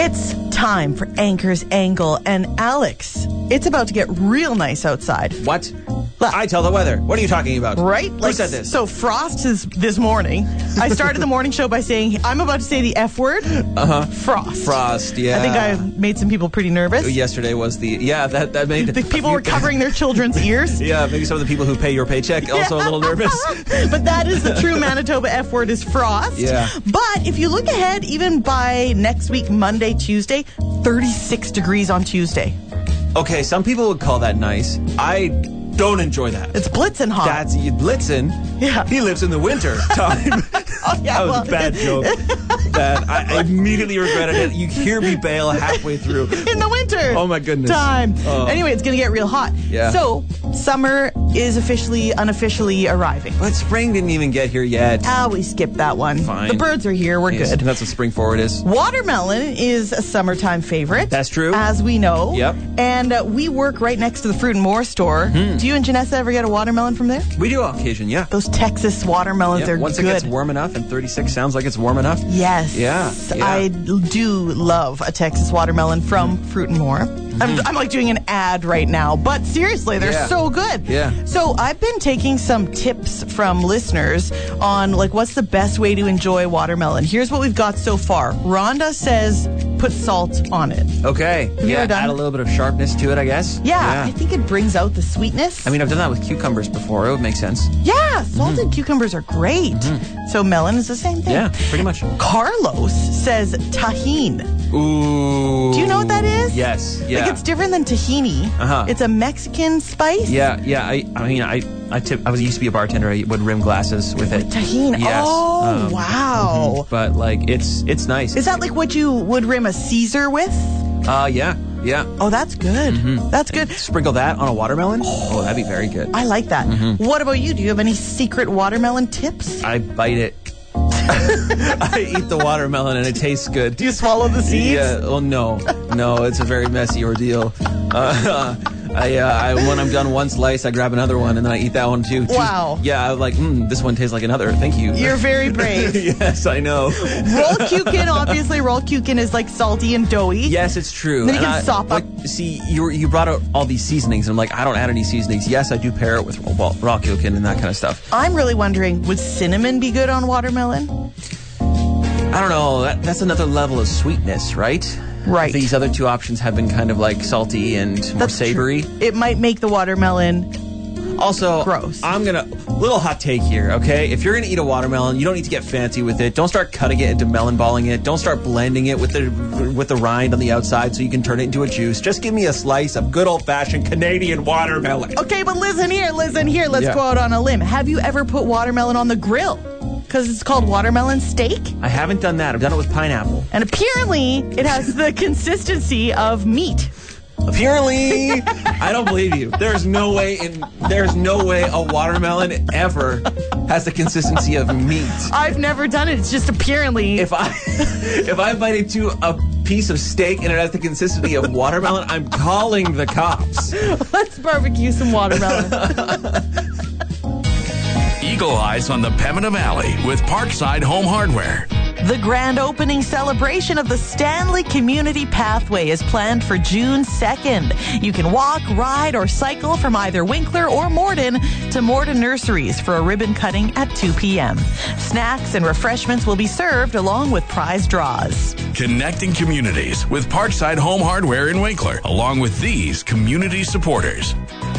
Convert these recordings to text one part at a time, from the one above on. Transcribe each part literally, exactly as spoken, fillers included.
It's time for Anchor's Angle. And Alex, it's about to get real nice outside. What? I tell the weather. What are you talking about? Right? Who Like, said this? So Frost is this morning. I started the morning show by saying, I'm about to say the F word. Uh-huh. Frost. Frost, yeah. I think I made some people pretty nervous. Yesterday was the... Yeah, that, that made... The people were covering their children's ears. Yeah, maybe some of the people who pay your paycheck also a little nervous. But that is the true Manitoba F word is frost. Yeah. But if you look ahead, even by next week, Monday, Tuesday, thirty-six degrees on Tuesday. Okay, some people would call that nice. I don't enjoy that. It's blitzing hot. That's Blitzen. Yeah. He lives in the winter time. Oh, yeah, that was well. a bad joke. Bad. I, I immediately regretted it. You hear me bail halfway through. In the winter. Oh, my goodness. Time. Oh. Anyway, it's going to get real hot. Yeah. So, summer is officially, unofficially arriving. But spring didn't even get here yet. Ah, we skipped that one. Fine. The birds are here. We're Yes, good. That's what spring forward is. Watermelon is a summertime favorite. That's true. As we know. Yep. And uh, we work right next to the Fruit and More store. Hmm. Do you and Janessa ever get a watermelon from there? We do on occasion, yeah. Those Texas watermelons, Yeah, they're once good. it gets warm enough, and thirty-six sounds like it's warm enough. Yes. Yeah, yeah. I do love a Texas watermelon from Fruit and More. I'm, I'm like doing an ad right now, but seriously, they're Yeah. so good. Yeah. So I've been taking some tips from listeners on like what's the best way to enjoy watermelon. Here's what we've got so far. Rhonda says put salt on it. Okay. you Yeah, ever done add a it? little bit of sharpness to it, I guess. Yeah, I think it brings out the sweetness. I mean, I've done that with cucumbers before. It would make sense. yeah, salted cucumbers are great. So melon is the same thing. Yeah, pretty much. Carlos says tahine. Ooh. Do you know what that is? Yes. Yeah. Like it's different than tahini. Uh-huh. It's a Mexican spice. Yeah, yeah. I, I mean, I, I tip. I was used to be a bartender. I would rim glasses with it. Tahini. Yes. Oh, Um, wow. But like, it's it's nice. Is that like what you would rim a Caesar with? Uh, yeah, yeah. Oh, that's good. Mm-hmm. That's good. Sprinkle that on a watermelon. Oh, that'd be very good. I like that. Mm-hmm. What about you? Do you have any secret watermelon tips? I bite it. I eat the watermelon and it tastes good. Do you swallow the seeds? Yeah. Oh no, no. It's a very messy ordeal. Uh, I, uh, I when I'm done one slice, I grab another one and then I eat that one too. Just- Wow. Yeah. I'm like, mm, this one tastes like another. Thank you. You're very brave. Yes, I know. Rolled cukin, obviously, rolled cukin is like salty and doughy. Yes, it's true. Then you And can I- sop up. like, see, you you brought out all these seasonings, and I'm like, I don't add any seasonings. Yes, I do pair it with raw, raw cukin and that kind of stuff. I'm really wondering, would cinnamon be good on watermelon? I don't know. That, that's another level of sweetness, right? Right. These other two options have been kind of like salty and more That's savory. true. It might make the watermelon Also, gross. I'm gonna little hot take here, okay? If you're gonna eat a watermelon, you don't need to get fancy with it. Don't start cutting it into melon balling it. Don't start blending it with the with the rind on the outside so you can turn it into a juice. Just give me a slice of good old fashioned Canadian watermelon. Okay, but listen here, listen here. Let's Yeah. go out on a limb. Have you ever put watermelon on the grill? Because it's called watermelon steak. I haven't done that. I've done it with pineapple. And apparently, it has the consistency of meat. Apparently, I don't believe you. There's no way in there's no way a watermelon ever has the consistency of meat. I've never done it. It's just apparently. If I if I bite into a piece of steak and it has the consistency of watermelon, I'm calling the cops. Let's barbecue some watermelon. Eagle Eyes on the Pembina Valley with Parkside Home Hardware. The grand opening celebration of the Stanley Community Pathway is planned for June second. You can walk, ride, or cycle from either Winkler or Morden to Morden Nurseries for a ribbon cutting at two p.m. Snacks and refreshments will be served along with prize draws. Connecting communities with Parkside Home Hardware in Winkler, along with these community supporters.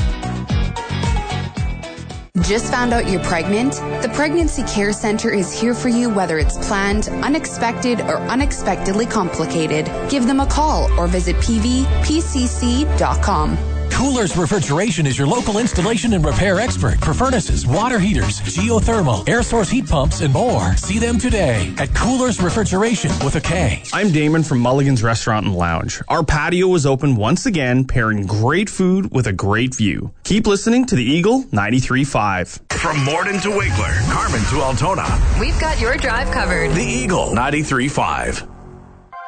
Just found out you're pregnant? The Pregnancy Care Center is here for you whether it's planned, unexpected, or unexpectedly complicated. Give them a call or visit p v p c c dot com. Coolers Refrigeration is your local installation and repair expert for furnaces, water heaters, geothermal, air source heat pumps, and more. See them today at Coolers Refrigeration with a K. I'm Damon from Mulligan's Restaurant and Lounge. Our patio is open once again, pairing great food with a great view. Keep listening to the Eagle ninety-three point five. From Morden to Winkler, Carmen to Altona, We've got your drive covered. the Eagle ninety-three point five.